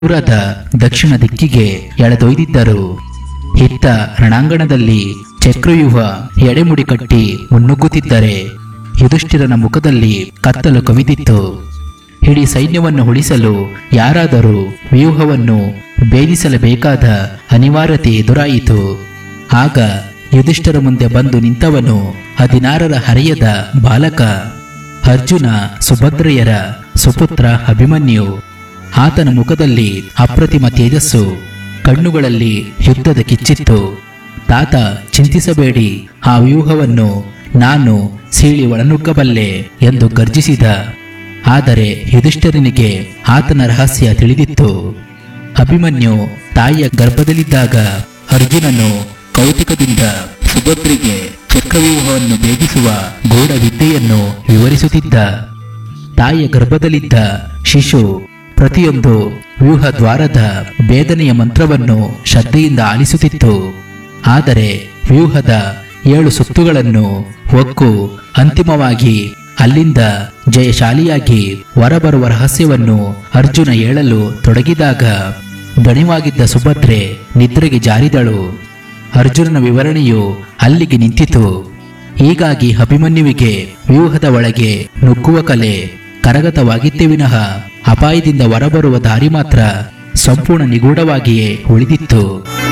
ದೂರದ ದಕ್ಷಿಣ ದಿಕ್ಕಿಗೆ ಎಳೆದೊಯ್ದಿದ್ದರು. ಇತ್ತ ರಣಾಂಗಣದಲ್ಲಿ ಚಕ್ರವ್ಯೂಹ ಎಡೆಮುಡಿ ಕಟ್ಟಿ ಮುನ್ನುಗ್ಗುತ್ತಿದ್ದರೆ ಯುಧಿಷ್ಠಿರನ ಮುಖದಲ್ಲಿ ಕತ್ತಲು ಕವಿದಿತ್ತು. ಇಡೀ ಸೈನ್ಯವನ್ನು ಉಳಿಸಲು ಯಾರಾದರೂ ವ್ಯೂಹವನ್ನು ಭೇದಿಸಲೇಬೇಕಾದ ಅನಿವಾರ್ಯತೆ ಎದುರಾಯಿತು. ಆಗ ಯುಧಿಷ್ಠಿರ ಮುಂದೆ ಬಂದು ನಿಂತವನು 16ರ ಹರೆಯದ ಬಾಲಕ ಅರ್ಜುನ, ಸುಭದ್ರೆಯರ ಸುಪುತ್ರ ಅಭಿಮನ್ಯು. ಆತನ ಮುಖದಲ್ಲಿ ಅಪ್ರತಿಮ ತೇಜಸ್ಸು, ಕಣ್ಣುಗಳಲ್ಲಿ ಯುದ್ಧದ ಕಿಚ್ಚಿತ್ತು. ತಾತ, ಚಿಂತಿಸಬೇಡಿ, ಆ ವ್ಯೂಹವನ್ನು ನಾನು ಸೀಳಿ ಒಳನುಗ್ಗಬಲ್ಲೆ ಎಂದು ಗರ್ಜಿಸಿದ. ಆದರೆ ಯುಧಿಷ್ಠಿರನಿಗೆ ಆತನ ರಹಸ್ಯ ತಿಳಿದಿತ್ತು. ಅಭಿಮನ್ಯು ತಾಯಿಯ ಗರ್ಭದಲ್ಲಿದ್ದಾಗ ಅರ್ಜುನನು ಕೌತುಕದಿಂದ ಸುಭದ್ರೆಗೆ ಚಕ್ರವ್ಯೂಹವನ್ನು ಭೇದಿಸುವ ಗೂಢ ವಿದ್ಯೆಯನ್ನು ವಿವರಿಸುತ್ತಿದ್ದ. ತಾಯಿಯ ಗರ್ಭದಲ್ಲಿದ್ದ ಶಿಶು ಪ್ರತಿಯೊಂದು ವ್ಯೂಹ ದ್ವಾರದ ಭೇದನೆಯ ಮಂತ್ರವನ್ನು ಶ್ರದ್ಧೆಯಿಂದ ಆಲಿಸುತ್ತಿತ್ತು. ಆದರೆ ವ್ಯೂಹದ 7 ಸುತ್ತುಗಳನ್ನು ಒಕ್ಕು ಅಂತಿಮವಾಗಿ ಅಲ್ಲಿಂದ ಜಯಶಾಲಿಯಾಗಿ ಹೊರಬರುವ ರಹಸ್ಯವನ್ನು ಅರ್ಜುನ ಹೇಳಲು ತೊಡಗಿದಾಗ ದಣಿವಾಗಿದ್ದ ಸುಭದ್ರೆ ನಿದ್ರೆಗೆ ಜಾರಿದಳು. ಅರ್ಜುನನ ವಿವರಣೆಯು ಅಲ್ಲಿಗೆ ನಿಂತಿತು. ಹೀಗಾಗಿ ಅಭಿಮನ್ಯುವಿಗೆ ವ್ಯೂಹದ ಒಳಗೆ ನುಗ್ಗುವ ಕಲೆ ಕರಗತವಾಗಿತ್ತೇ ವಿನಃ ಅಪಾಯದಿಂದ ಹೊರಬರುವ ದಾರಿ ಮಾತ್ರ ಸಂಪೂರ್ಣ ನಿಗೂಢವಾಗಿಯೇ ಉಳಿದಿತ್ತು.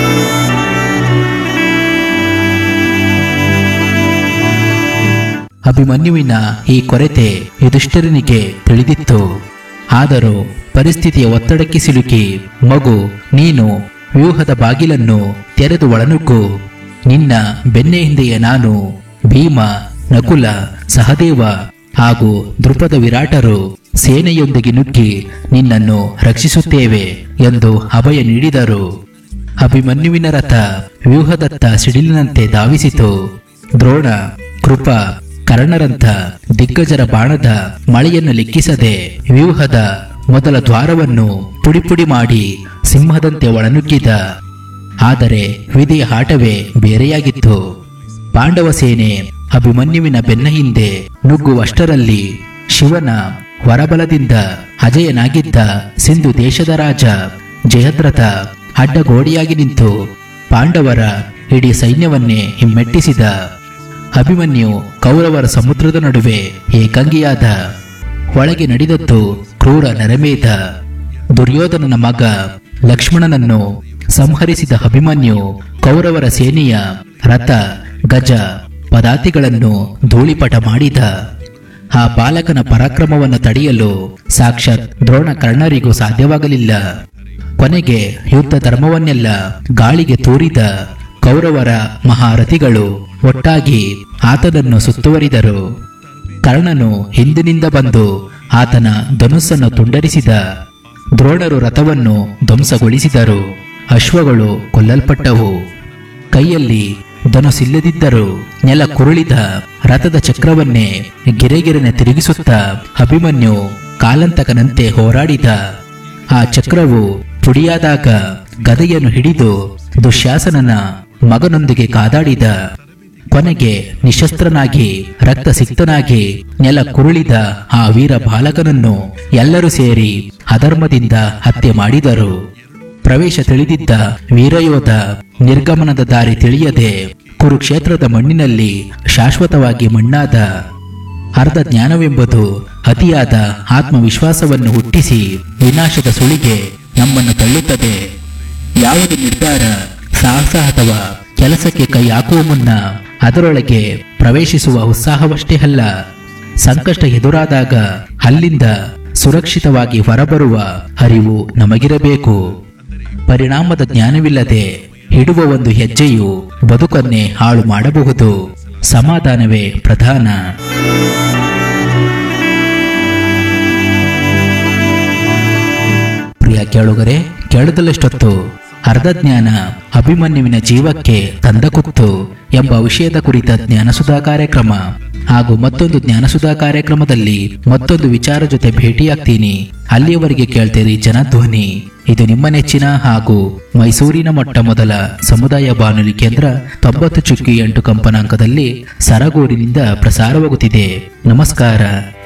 ಅಭಿಮನ್ಯುವಿನ ಈ ಕೊರತೆ ಯುಧಿಷ್ಠಿರನಿಗೆ ತಿಳಿದಿತ್ತು. ಆದರೂ ಪರಿಸ್ಥಿತಿಯ ಒತ್ತಡಕ್ಕೆ ಸಿಲುಕಿ, ಮಗು, ನೀನು ವ್ಯೂಹದ ಬಾಗಿಲನ್ನು ತೆರೆದು ಒಳನುಗ್ಗು. ನಿನ್ನ ಬೆನ್ನೆ ಹಿಂದೆಯೇ ನಾನು, ಭೀಮ, ನಕುಲ, ಸಹದೇವ ಹಾಗೂ ದೃಪದ ವಿರಾಟರು ಸೇನೆಯೊಂದಿಗೆ ನುಗ್ಗಿ ನಿನ್ನನ್ನು ರಕ್ಷಿಸುತ್ತೇವೆ ಎಂದು ಅಭಯ ನೀಡಿದರು. ಅಭಿಮನ್ಯುವಿನ ರಥ ವ್ಯೂಹದತ್ತ ಸಿಡಿಲಿನಂತೆ ಧಾವಿಸಿತು. ದ್ರೋಣ, ಕೃಪ, ಕರ್ಣರಂಥ ದಿಗ್ಗಜರ ಬಾಣದ ಮಳೆಯನ್ನು ಲೆಕ್ಕಿಸದೆ ವ್ಯೂಹದ ಮೊದಲ ದ್ವಾರವನ್ನು ಪುಡಿಪುಡಿ ಮಾಡಿ ಸಿಂಹದಂತೆ ಒಳನುಗ್ಗಿದ. ಆದರೆ ವಿಧಿಯ ಆಟವೇ ಬೇರೆಯಾಗಿತ್ತು. ಪಾಂಡವ ಸೇನೆ ಅಭಿಮನ್ಯುವಿನ ಬೆನ್ನ ಹಿಂದೆ ನುಗ್ಗುವಷ್ಟರಲ್ಲಿ ಶಿವನ ಹೊರಬಲದಿಂದ ಅಜಯನಾಗಿದ್ದ ಸಿಂಧು ದೇಶದ ರಾಜ ಜಯದ್ರಥ ಅಡ್ಡಗೋಡೆಯಾಗಿ ನಿಂತು ಪಾಂಡವರ ಇಡೀ ಸೈನ್ಯವನ್ನೇ ಹಿಮ್ಮೆಟ್ಟಿಸಿದ. ಅಭಿಮನ್ಯು ಕೌರವರ ಸಮುದ್ರದ ನಡುವೆ ಏಕಾಂಗಿಯಾದ. ಒಳಗೆ ನಡೆದದ್ದು ಕ್ರೂರ ನರಮೇಧ. ದುರ್ಯೋಧನನ ಮಗ ಲಕ್ಷ್ಮಣನನ್ನು ಸಂಹರಿಸಿದ ಅಭಿಮನ್ಯು ಕೌರವರ ಸೇನೆಯ ರಥ, ಗಜ, ಪದಾತಿಗಳನ್ನು ಧೂಳಿಪಟ ಮಾಡಿದ. ಆ ಬಾಲಕನ ಪರಾಕ್ರಮವನ್ನು ತಡೆಯಲು ಸಾಕ್ಷಾತ್ ದ್ರೋಣ ಕರ್ಣರಿಗೂ ಸಾಧ್ಯವಾಗಲಿಲ್ಲ. ಕೊನೆಗೆ ಯುದ್ಧ ಧರ್ಮವನ್ನೆಲ್ಲ ಗಾಳಿಗೆ ತೂರಿದ ಕೌರವರ ಮಹಾರಥಿಗಳು ಒಟ್ಟಾಗಿ ಆತನನ್ನು ಸುತ್ತುವರಿದರು. ಕರ್ಣನು ಹಿಂದಿನಿಂದ ಬಂದು ಆತನ ಧನುಸ್ಸನ್ನು ತುಂಡರಿಸಿದ. ದ್ರೋಣರು ರಥವನ್ನು ಧ್ವಂಸಗೊಳಿಸಿದರು. ಅಶ್ವಗಳು ಕೊಲ್ಲಲ್ಪಟ್ಟವು. ಕೈಯಲ್ಲಿ ಧನುಸ್ಸಿಲ್ಲದಿದ್ದರೂ ನೆಲ ಕುರುಳಿದ ರಥದ ಚಕ್ರವನ್ನೇ ಗಿರೆಗಿರೆನೆ ತಿರುಗಿಸುತ್ತಾ ಅಭಿಮನ್ಯು ಕಾಲಂತಕನಂತೆ ಹೋರಾಡಿದ. ಆ ಚಕ್ರವು ಪುಡಿಯಾದಾಗ ಗದೆಯನ್ನು ಹಿಡಿದು ದುಶ್ಯಾಸನನ ಮಗನೊಂದಿಗೆ ಕಾದಾಡಿದ. ಕೊನೆಗೆ ನಿಶಸ್ತ್ರನಾಗಿ ರಕ್ತಸಿಕ್ತನಾಗಿ ನೆಲ ಕುರುಳಿದ ಆ ವೀರ ಬಾಲಕನನ್ನು ಎಲ್ಲರೂ ಸೇರಿ ಅಧರ್ಮದಿಂದ ಹತ್ಯೆ ಮಾಡಿದರು. ಪ್ರವೇಶ ತಿಳಿದಿದ್ದ ವೀರಯೋಧ ನಿರ್ಗಮನದ ದಾರಿ ತಿಳಿಯದೆ ಕುರುಕ್ಷೇತ್ರದ ಮಣ್ಣಿನಲ್ಲಿ ಶಾಶ್ವತವಾಗಿ ಮಣ್ಣಾದ. ಅರ್ಧ ಜ್ಞಾನವೆಂಬುದು ಅತಿಯಾದ ಆತ್ಮವಿಶ್ವಾಸವನ್ನು ಹುಟ್ಟಿಸಿ ವಿನಾಶದ ಸುಳಿಗೆ ನಮ್ಮನ್ನು ತಳ್ಳುತ್ತದೆ. ಯಾವುದು ನಿರ್ಧಾರ, ಸಾಹಸ ಅಥವಾ ಕೆಲಸಕ್ಕೆ ಕೈ ಹಾಕುವ ಮುನ್ನ ಅದರೊಳಗೆ ಪ್ರವೇಶಿಸುವ ಉತ್ಸಾಹವಷ್ಟೇ ಅಲ್ಲ, ಸಂಕಷ್ಟ ಎದುರಾದಾಗ ಅಲ್ಲಿಂದ ಸುರಕ್ಷಿತವಾಗಿ ಹೊರಬರುವ ಅರಿವು ನಮಗಿರಬೇಕು. ಪರಿಣಾಮದ ಜ್ಞಾನವಿಲ್ಲದೆ ಇಡುವ ಒಂದು ಹೆಜ್ಜೆಯು ಬದುಕನ್ನೇ ಹಾಳು ಮಾಡಬಹುದು. ಸಮಾಧಾನವೇ ಪ್ರಧಾನ. ಪ್ರಿಯ ಕೇಳುಗರೆ, ಕೇಳದಲ್ಲಷ್ಟೊತ್ತು ಅರ್ಧ ಜ್ಞಾನ ಅಭಿಮನ್ಯುವಿನ ಜೀವಕ್ಕೆ ತಂದ ಕುತ್ತು ಎಂಬ ವಿಷಯದ ಕುರಿತ ಜ್ಞಾನಸುಧಾ ಕಾರ್ಯಕ್ರಮ ಹಾಗೂ ಮತ್ತೊಂದು ಜ್ಞಾನಸುಧಾ ಕಾರ್ಯಕ್ರಮದಲ್ಲಿ ಮತ್ತೊಂದು ವಿಚಾರ ಜೊತೆ ಭೇಟಿಯಾಗ್ತೀನಿ. ಅಲ್ಲಿಯವರೆಗೆ ಕೇಳ್ತೀರಿ ಜನಧ್ವನಿ. ಇದು ನಿಮ್ಮ ನೆಚ್ಚಿನ ಹಾಗೂ ಮೈಸೂರಿನ ಮೊಟ್ಟ ಮೊದಲ ಸಮುದಾಯ ಬಾನುಲಿ ಕೇಂದ್ರ 90.8 ಕಂಪನಾಂಕದಲ್ಲಿ ಸರಗೂರಿನಿಂದ ಪ್ರಸಾರವಾಗುತ್ತಿದೆ. ನಮಸ್ಕಾರ.